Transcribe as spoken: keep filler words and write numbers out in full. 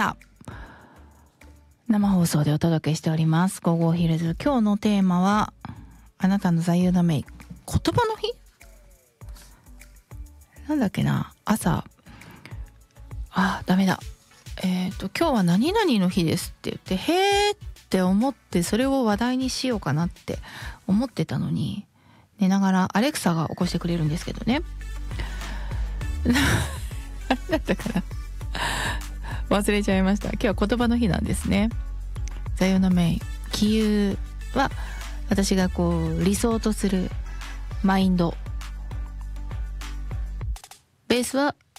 さあ生放送でお届けしておりますゴーゴーヒルズ。今日のテーマはあなたの座右の銘、言葉の日なんだっけな。朝あダメだえっと今日は何々の日ですって言ってへーって思ってそれを話題にしようかなって思ってたのに、寝ながらアレクサが起こしてくれるんですけどね何だったかな忘れちゃいました。今日は言葉の日なんですね。座右の銘、気憂は私がこう理想とするマインド、ベースは